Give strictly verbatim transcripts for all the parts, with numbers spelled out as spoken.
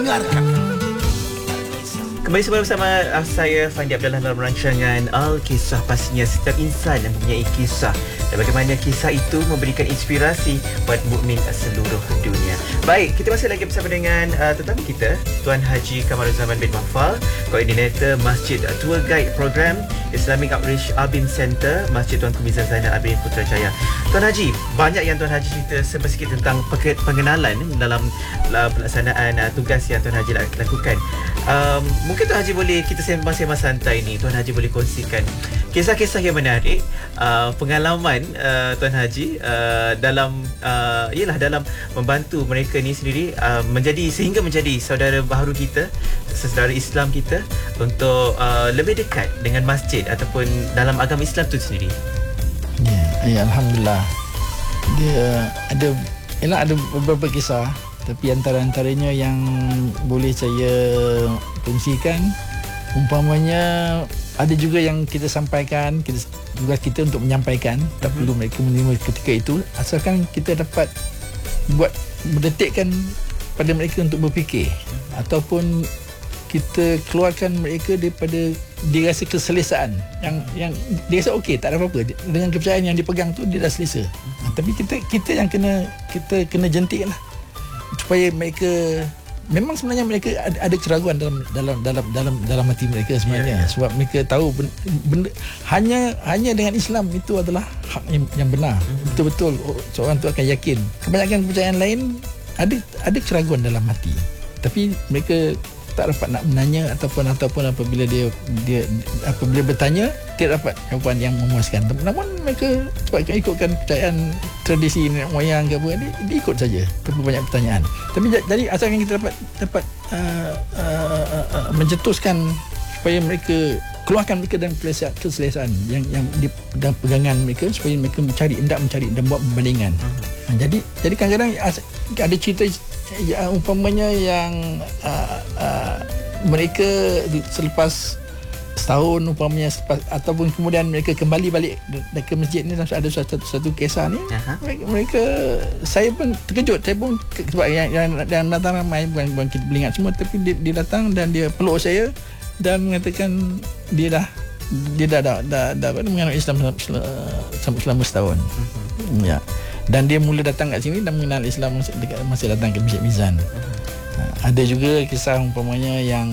dengarkan. Kembali semula bersama uh, saya Fandi Abdullah dalam rancangan Al-Kisah. Pastinya setiap insan yang mempunyai kisah, dan bagaimana kisah itu memberikan inspirasi buat mukmin seluruh dunia. Baik, kita masih lagi bersama dengan uh, tetamu kita, Tuan Haji Kamaruzaman bin Mahfal, Koordinator Masjid uh, Tour Guide Program Islamic Outreach Abin Center, Masjid Tuan Kumizan Zainal Abidin Putrajaya. Tuan Haji, banyak yang Tuan Haji cerita sedikit tentang pengenalan dalam uh, pelaksanaan uh, tugas yang Tuan Haji lakukan. Um, mungkin Tuan Haji boleh, kita sembang-sembang santai ni, Tuan Haji boleh kongsikan kisah-kisah yang menarik, uh, pengalaman uh, Tuan Haji uh, dalam uh, ialah dalam membantu mereka ni sendiri uh, menjadi, sehingga menjadi saudara baharu kita, saudara Islam kita, untuk uh, lebih dekat dengan masjid ataupun dalam agama Islam tu sendiri. Ya, ya, Alhamdulillah. Dia ada, ialah ada beberapa kisah, tapi antara-antaranya yang boleh saya kongsikan, umpamanya ada juga yang kita sampaikan, kita, tugas kita untuk menyampaikan, tak hmm. perlu mereka menerima ketika itu, asalkan kita dapat buat mendetikkan pada mereka untuk berfikir, ataupun kita keluarkan mereka daripada dia rasa keselesaan, yang yang dia rasa okey, tak ada apa-apa dengan kepercayaan yang dipegang tu, dia dah selesa. Ha, tapi kita kita yang kena kita kena jentik lah, supaya mereka, memang sebenarnya mereka ada, ada keraguan dalam dalam dalam dalam dalam hati mereka sebenarnya, yeah, yeah. Sebab mereka tahu benda, benda, hanya hanya dengan Islam itu adalah hak yang, yang benar. Mm-hmm. Betul-betul seorang tu akan yakin. Kebanyakan kepercayaan lain ada ada keraguan dalam hati, tapi mereka tak dapat nak menanya, ataupun ataupun apabila dia dia apabila bertanya tidak dapat jawapan yang memuaskan. Namun mereka sebab ikutkan kepercayaan tradisi nenek moyang ke apa, dia, dia ikut saja tanpa banyak pertanyaan. Tapi jadi asalkan kita dapat dapat uh, uh, uh, uh, mencetuskan supaya mereka keluarkan mereka dalam keselesaan yang yang di dalam pegangan mereka, supaya mereka mencari, hendak mencari dan buat perbandingan. Uh-huh. Jadi jadi kadang-kadang ada cerita ya, umpamanya yang uh, uh, mereka selepas setahun umpamanya selepas, ataupun kemudian mereka kembali balik ke masjid ni, ada satu satu kisah ni, uh-huh. mereka, mereka saya pun terkejut, saya pun sebab yang, yang, yang datang ramai, bukan, bukan kita beringat semua, tapi dia, dia datang dan dia peluk saya dan mengatakan dia dah dia dah dah dah, dah, dah mengenal Islam selama, selama setahun. Uh-huh. Ya. Dan dia mula datang kat sini dan mengenal Islam dekat masa datang ke Masjid Mizan. Uh-huh. Ada juga kisah umpamanya yang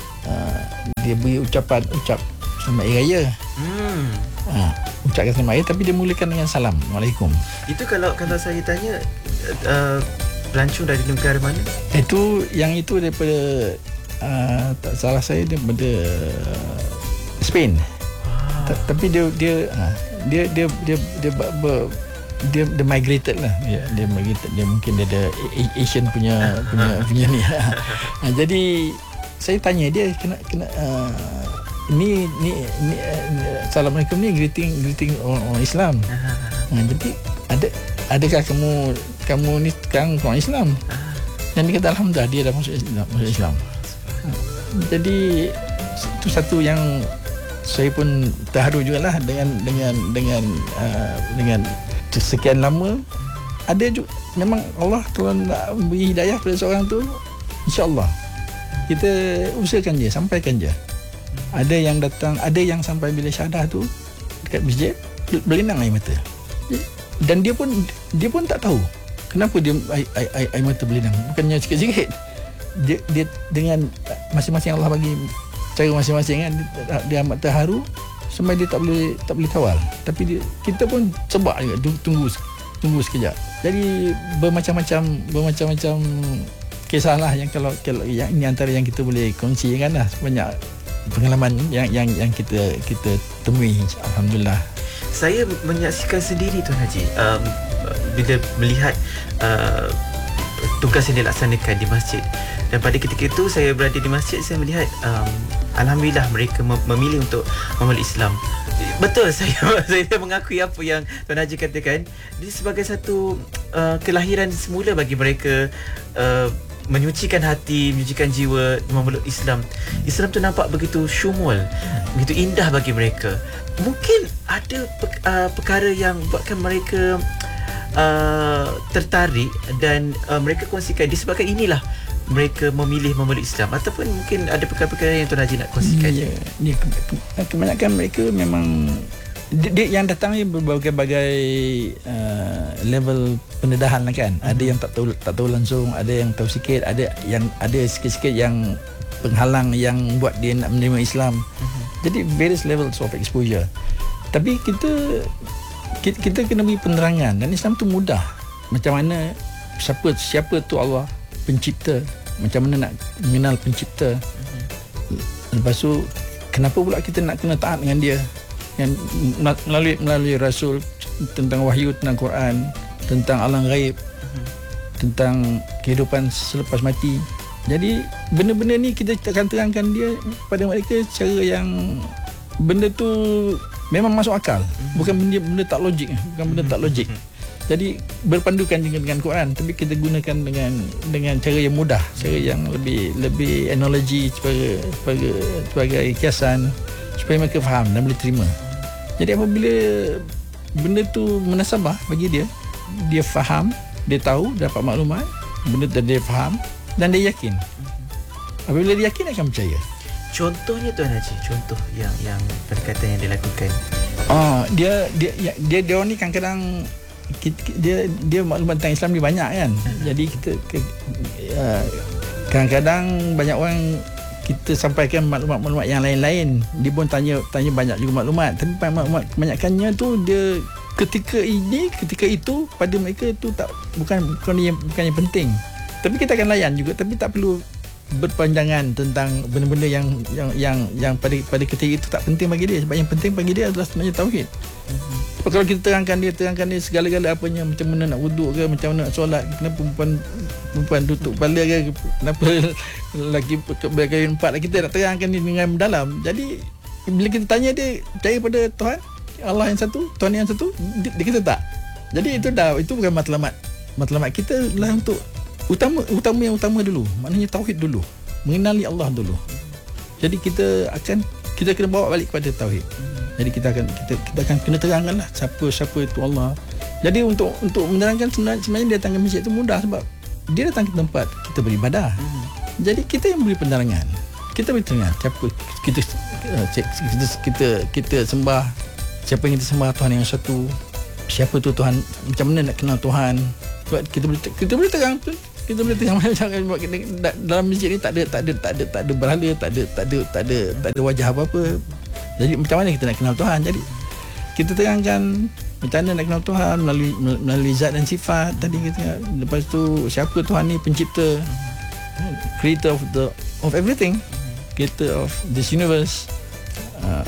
uh, dia beri ucapan ucap selamat hari raya. Hmm. Uh, ucapkan selamat hari, tapi dia mulakan dengan salam, Waalaikum. Itu kalau kalau saya tanya uh, pelancong dari negara mana? Itu yang itu daripada uh, tak salah saya daripada uh, Spain. Ah. Ta- tapi dia dia uh, dia dia dia dia, dia, dia dia dia migrated lah, dia, dia migrated, dia mungkin dia ada Asian punya punya punya ni. Ha, jadi saya tanya dia, kena kena uh, ni ni ni uh, Assalamualaikum ni greeting greeting orang, orang Islam. Ha, jadi ada adakah kamu kamu ni sekarang orang Islam? Dan dia kata alhamdulillah dia dah masuk Islam, masuk Islam. Ha, jadi itu satu yang saya pun terharu jugalah dengan dengan dengan uh, dengan sekian lama. Ada juga memang Allah kalau nak beri hidayah pada seorang tu, insya-Allah kita usahakan je, sampaikan je. Ada yang datang, ada yang sampai bila syahadah tu dekat masjid berlinang air mata, dan dia pun dia pun tak tahu kenapa dia air, air, air mata berlinang, bukannya sikit-sikit. Dia, dia dengan masing-masing Allah bagi cara masing-masing kan, dia, dia amat terharu sampai dia tak boleh tak boleh kawal. Tapi dia, kita pun sebab juga tunggu tunggu sekejap. Jadi bermacam-macam bermacam-macam kisah lah yang kalau, kalau yang ini antara yang kita boleh kongsikan lah, banyak pengalaman yang yang yang kita kita temui, alhamdulillah. Saya menyaksikan sendiri Tuan Haji, um, bila melihat uh, tugas yang dilaksanakan di masjid, dan pada ketika itu saya berada di masjid, saya melihat um, alhamdulillah mereka memilih untuk memeluk Islam. Betul, saya saya mengakui apa yang Tuan Haji katakan. Ini sebagai satu uh, kelahiran semula bagi mereka, uh, menyucikan hati, menyucikan jiwa, memeluk Islam. Islam tu nampak begitu syumul, begitu indah bagi mereka. Mungkin ada pe- uh, perkara yang buatkan mereka uh, tertarik dan uh, mereka kongsikan, disebabkan inilah mereka memilih memeluk Islam, ataupun mungkin ada perkara-perkara yang Tuan Haji nak kongsikan? Ya, ni kebanyakan mereka memang dia, dia yang datang ni berbagai-bagai uh, level pendedahan lah kan. Hmm. Ada yang tak tahu tak tahu langsung, ada yang tahu sikit, ada yang ada sikit-sikit yang penghalang yang buat dia nak menerima Islam. Hmm. Jadi various levels of exposure. Tapi kita kita, kita kena beri penerangan, dan Islam tu mudah. Macam mana siapa siapa tu Allah pencipta, macam mana nak mengenal pencipta. Hmm. Lepas tu kenapa pula kita nak kena taat dengan dia, yang melalui melalui rasul, tentang wahyu, tentang Quran, tentang alam ghaib, uh-huh. tentang kehidupan selepas mati. Jadi benda-benda ni kita akan terangkan dia pada mereka secara yang benda tu memang masuk akal, uh-huh. bukan benda benda tak logik, bukan benda uh-huh. tak logik. Jadi berpandukan dengan, dengan Quran, tapi kita gunakan dengan dengan cara yang mudah, cara yang lebih lebih analogi sebagai sebagai, sebagai kiasan, supaya mereka faham dan boleh terima. Jadi apabila benda tu munasabah bagi dia, dia faham, dia tahu, dapat maklumat, benda tu dia faham dan dia yakin. Apabila dia yakin, akan percaya. Contohnya Tuan Haji, contoh yang yang pendekatan yang dilakukan. Oh, dia dia dia dia, dia ni kadang-kadang dia dia maklumat tentang Islam ni banyak kan. Jadi kita uh, kadang-kadang banyak orang kita sampaikan maklumat-maklumat yang lain-lain, dia pun tanya tanya banyak juga maklumat, tapi maklumat kebanyakannya tu dia ketika ini ketika itu pada mereka tu tak bukan bukan yang bukan yang penting. Tapi kita akan layan juga, tapi tak perlu berpanjangan tentang benda-benda yang yang yang yang pada pada ketika itu tak penting bagi dia, sebab yang penting bagi dia adalah sebenarnya tauhid. Mm-hmm. Kalau kita terangkan dia terangkan dia segala-gala apanya, macam mana nak wuduk ke, macam mana nak solat, kenapa perempuan perempuan tutup kepala ke, kenapa lelaki berkali empat, kita nak terangkan dia dengan mendalam. Jadi bila kita tanya dia percaya pada Tuhan Allah yang satu, Tuhan yang satu, dia, dia kata tak. Jadi itu dah, itu bukan matlamat. Matlamat kita lah untuk utama utama yang utama dulu, maknanya tauhid dulu, mengenali Allah dulu. Jadi kita akan kita kena bawa balik kepada tauhid. Jadi kita akan kita, kita akan kena terangkanlah siapa siapa itu Allah. Jadi untuk untuk menerangkan sebenarnya, sebenarnya dia datang ke masjid itu mudah, sebab dia datang ke tempat kita beribadah. Hmm. Jadi kita yang beri penerangan. Kita beri penerangan siapa kita kita kita kita, kita sembah, siapa yang kita sembah, Tuhan yang satu. Siapa tu Tuhan, macam mana nak kenal Tuhan. Sebab kita boleh kita boleh terang kita boleh terang macam dalam masjid ni tak ada tak ada tak ada tak ada berhala, tak ada tak ada tak ada tak ada wajah apa-apa. Jadi macam mana kita nak kenal Tuhan? Jadi kita terangkan macam mana nak kenal Tuhan melalui melalui zat dan sifat tadi kita. Lepas tu siapa Tuhan ni, pencipta, creator of the of everything, creator of this universe. Uh,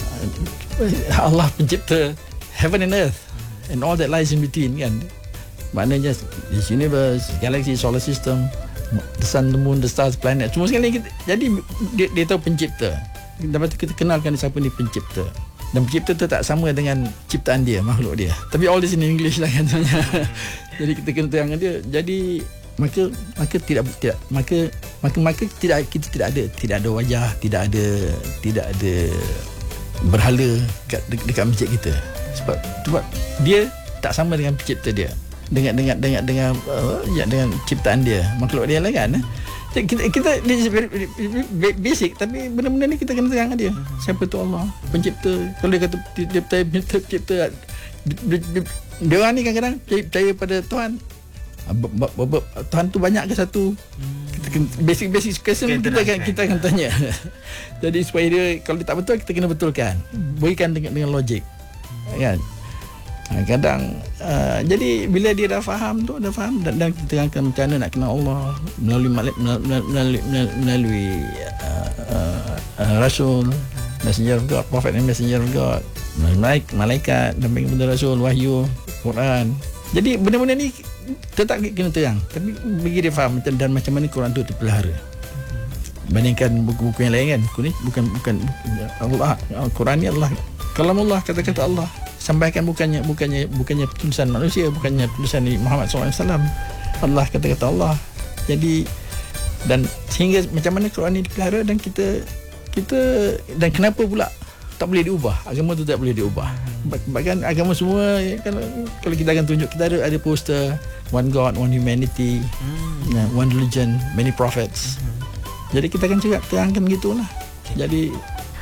Allah pencipta heaven and earth and all that lies in between kan. Maknanya this universe, galaxy, solar system, the sun, the moon, the stars, planet, semua sekali kita, jadi dia, dia tahu pencipta. Lepas tu kita kenalkan siapa ni pencipta. Dan pencipta tu tak sama dengan ciptaan dia, makhluk dia. Tapi all this in English lah katanya. Jadi kita kena terangkan dia. Jadi maka maka tidak tidak maka maka maka tidak kita tidak ada tidak ada wajah, tidak ada tidak ada berhala dekat, dekat masjid kita. Sebab sebab dia tak sama dengan pencipta dia. Dengan dengan dengan dengan uh, ya, dengan ciptaan dia, makhluk dia lah kan. Kita kita dia basic, tapi benda-benda ni kita kena terangkan dia. Siapa tu Allah pencipta. Kalau dia kata dia percaya pencipta, dia orang ni kadang-kadang percaya pada Tuhan. Tuhan tu banyak ke satu? Kita kena basic-basic question kita akan kita akan tanya. Jadi supaya dia, kalau dia tak betul, kita kena betulkan. Berikan dengan dengan logik. Kan? Kadang uh, jadi bila dia dah faham tu, dah faham dan, dan kita terangkan macam mana nak kenal Allah melalui melalui melalui, melalui uh, uh, uh, rasul, messenger of God, prophet and messenger of God, malaikat, malaikat dan benda rasul, wahyu, Quran. Jadi benda-benda ni tetap kena terang, tapi bagi dia faham dan macam mana Quran tu terpelihara. Bandingkan buku-buku yang lain kan, buku ni bukan bukan Allah, Quran ni adalah kalamullah, kata-kata Allah. Sampaikan bukannya bukannya bukannya tulisan manusia, bukannya tulisan Muhammad sallallahu alaihi wasallam. Allah, kata-kata Allah. Jadi dan sehingga macam mana Quran ini dipelihara, dan kita kita dan kenapa pula tak boleh diubah? Agama tu tak boleh diubah. Bahkan agama semua, kalau kalau kita akan tunjuk, kita ada ada poster one God, one humanity, hmm. yeah, one religion, many prophets. Hmm. Jadi kita akan cakap terangkan gitulah. Jadi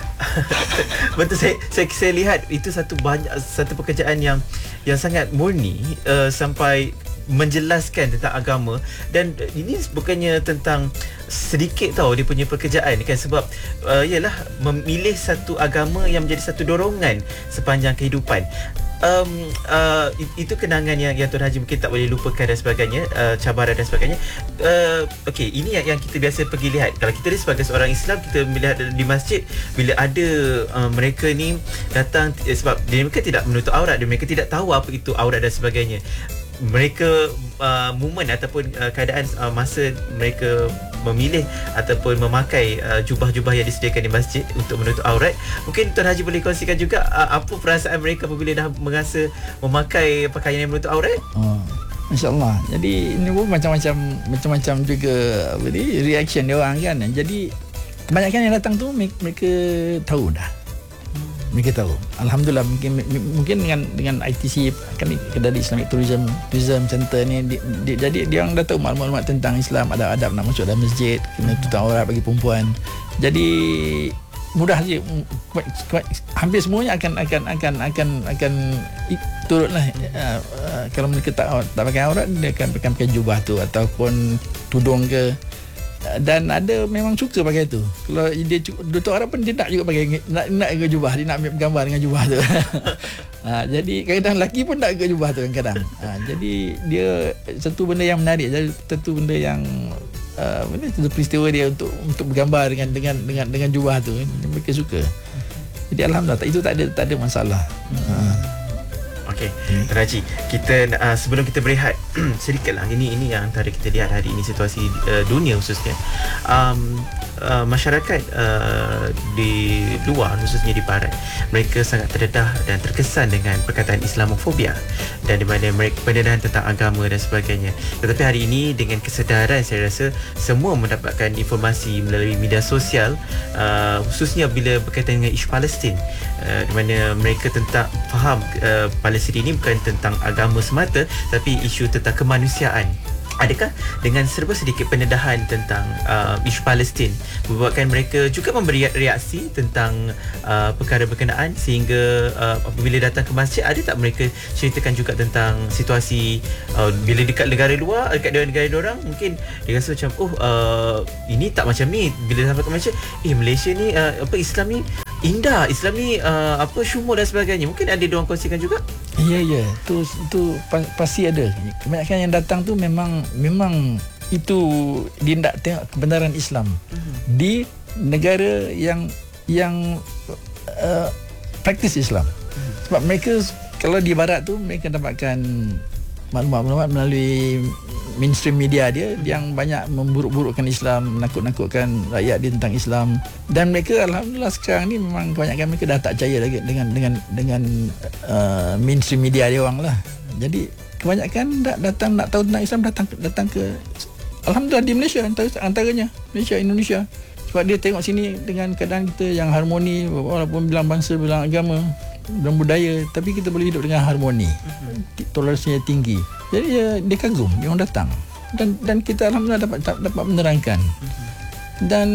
betul, saya, saya saya lihat itu satu banyak satu pekerjaan yang yang sangat murni, uh, sampai menjelaskan tentang agama. Dan ini bukannya tentang sedikit tau dia punya pekerjaan kan, sebab uh, ialah memilih satu agama yang menjadi satu dorongan sepanjang kehidupan. Um, uh, itu kenangan yang, yang Tuan Haji mungkin tak boleh lupakan dan sebagainya, uh, cabaran dan sebagainya. uh, Okey, ini yang, yang kita biasa pergi lihat. Kalau kita sebagai seorang Islam, kita melihat di masjid, bila ada uh, mereka ni datang, eh, sebab mereka tidak menutup aurat, dan mereka tidak tahu apa itu aurat dan sebagainya. Mereka uh, momen ataupun uh, keadaan uh, masa mereka memilih ataupun memakai uh, jubah-jubah yang disediakan di masjid untuk menutup aurat. Mungkin Tuan Haji boleh kongsikan juga uh, apa perasaan mereka apabila dah merasa memakai pakaian yang menutup aurat? Oh, Masya-Allah. Jadi ini pun macam-macam macam-macam juga apa ni reaction dia orang kan. Jadi kebanyakan yang datang tu mereka tahu dah. Mereka tahu. Alhamdulillah, mungkin mungkin dengan dengan I T C kan dari Islamic Tourism Tourism Center ni di, di, jadi dia orang dah tahu maklumat-maklumat tentang Islam, ada adab nak masuk dalam masjid, kena tutup aurat bagi perempuan. Jadi mudah saja, hampir semuanya akan akan akan akan akan turutlah. Uh, uh, kalau mereka tak tak pakai aurat, dia akan pakai, pakai jubah tu ataupun tudung ke. Dan ada memang suka pakai tu. Kalau dia tutup aurat pun dia nak juga pakai, nak nak ke jubah, dia nak ambil gambar dengan jubah tu. Ha, jadi kadang-kadang lelaki pun nak ke jubah tu kadang-kadang. Ha, jadi dia satu benda yang menarik, jadi satu benda yang uh, benda satu peristiwa dia untuk untuk bergambar dengan dengan dengan dengan jubah tu, mereka suka. Jadi alhamdulillah, itu tak ada tak ada masalah. Ha. Okey, Tuan Haji, kita uh, sebelum kita berehat sedikitlah, ini ini yang antara kita lihat hari ini situasi uh, dunia khususnya. Um, uh, masyarakat uh, di luar, khususnya di barat, mereka sangat terdedah dan terkesan dengan perkataan Islamofobia, dan di mana mereka pendedahan tentang agama dan sebagainya. Tetapi hari ini dengan kesedaran, saya rasa semua mendapatkan informasi melalui media sosial, uh, khususnya bila berkaitan dengan isu Palestin, uh, di mana mereka tentang faham uh, Palestin ini bukan tentang agama semata, tapi isu tentang kemanusiaan. Adakah dengan serba sedikit pendedahan tentang uh, isu Palestin membuatkan mereka juga memberi reaksi tentang uh, perkara berkenaan, sehingga uh, apabila datang ke masjid, ada tak mereka ceritakan juga tentang situasi uh, bila dekat negara luar, dekat negara diorang, mungkin dia rasa macam oh uh, ini tak macam ni. Bila sampai ke Malaysia, eh Malaysia ni uh, apa Islam ni indah, Islam ni uh, apa syumur dan sebagainya. Mungkin ada diorang kongsikan juga. Ya ya, tu tu pasti ada. Kebanyakan yang datang tu memang memang itu dia nak tengok kebenaran Islam uh-huh. di negara yang yang uh, praktis Islam. Uh-huh. Sebab mereka kalau di barat tu mereka dapatkan maklumat-maklumat melalui mainstream media dia yang banyak memburuk-burukkan Islam, menakut-nakutkan rakyat dia tentang Islam. Dan mereka alhamdulillah sekarang ni memang kebanyakan mereka dah tak percaya lagi dengan dengan dengan uh, mainstream media dia orang lah. Jadi kebanyakan datang nak tahu tentang Islam datang datang ke alhamdulillah di Malaysia, antara, antaranya Malaysia, Indonesia. Sebab dia tengok sini dengan keadaan kita yang harmoni, walaupun bilang bangsa, bilang agama dan budaya, tapi kita boleh hidup dengan harmoni, toleransinya tinggi. Jadi dia, dia kagum, dia orang datang, dan dan kita alhamdulillah dapat dapat menerangkan. Dan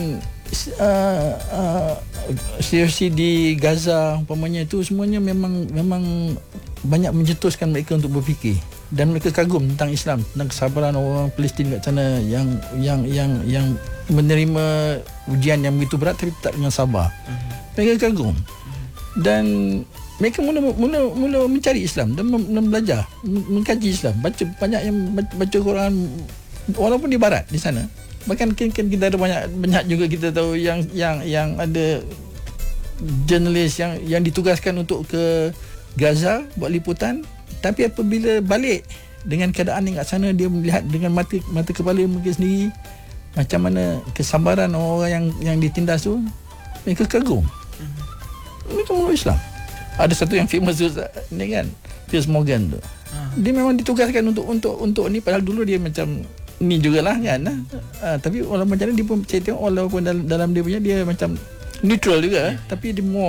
uh, uh, situasi di Gaza umpamanya itu semuanya memang memang banyak mencetuskan mereka untuk berfikir, dan mereka kagum tentang Islam, tentang kesabaran orang Palestin kat sana yang yang yang yang menerima ujian yang begitu berat tapi tak dengan sabar. Mereka kagum. Dan mereka mula mula mula mencari Islam dan mula belajar, mengkaji Islam, baca banyak yang baca Quran walaupun di barat di sana. Bahkan kita ada banyak banyak juga kita tahu yang yang yang ada jurnalis yang yang ditugaskan untuk ke Gaza buat liputan, tapi apabila balik dengan keadaan yang kat sana, dia melihat dengan mata mata kepala mereka sendiri macam mana kesabaran orang yang yang ditindas tu, mereka kagum. Mereka meluk Islam. Ada satu yang famous tu ni kan, Piers Morgan tu. Dia memang ditugaskan untuk untuk untuk ni, padahal dulu dia macam ni jugalah kan. Ha, tapi walaupun macam mana dia pun saya tengok walaupun dalam, dalam dia punya dia macam neutral juga, yeah. Tapi dia more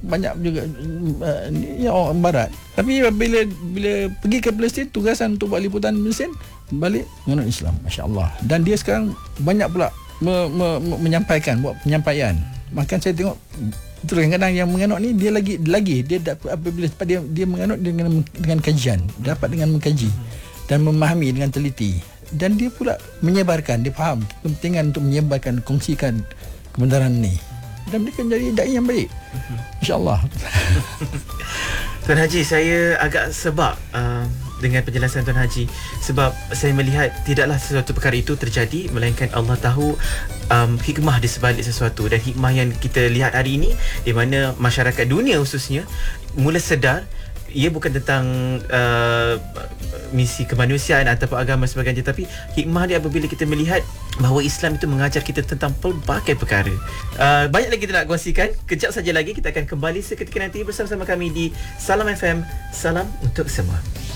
banyak juga uh, ni orang barat. Tapi bila bila pergi ke Palestin, tugasan untuk buat liputan Palestin, balik menganut Islam, masya-Allah. Dan dia sekarang banyak pula me, me, me, menyampaikan, buat penyampaian. Maka saya tengok betul, kadang-kadang yang menganut ni dia lagi lagi dia dapat apabila dia dia menganut dengan dengan kajian, dapat dengan mengkaji dan memahami dengan teliti, dan dia pula menyebarkan, dia faham kepentingan untuk menyebarkan, kongsikan kebenaran ni, dan dia akan jadi dai yang baik, insya-Allah. Tuan Haji, saya agak sebab uh, dengan penjelasan Tuan Haji, sebab saya melihat tidaklah sesuatu perkara itu terjadi melainkan Allah tahu um, hikmah di sebalik sesuatu, dan hikmah yang kita lihat hari ini di mana masyarakat dunia khususnya mula sedar ia bukan tentang uh, misi kemanusiaan ataupun agama sebagainya, tapi hikmah dia apabila kita melihat bahawa Islam itu mengajar kita tentang pelbagai perkara. Uh, banyak lagi kita nak kongsikan. Kejap saja lagi kita akan kembali seketika nanti bersama-sama kami di Salam F M. Salam untuk semua.